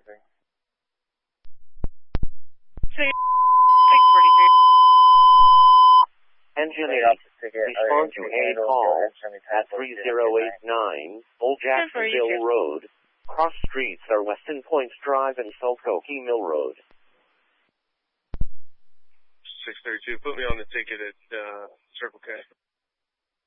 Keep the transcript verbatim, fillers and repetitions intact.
six forty-three. Engine eight, respond to a call at three zero eight nine Old Jacksonville Road. Cross streets are Weston Point Drive and Selkokie Mill Road. six thirty-two, put me on the ticket at uh, Circle K.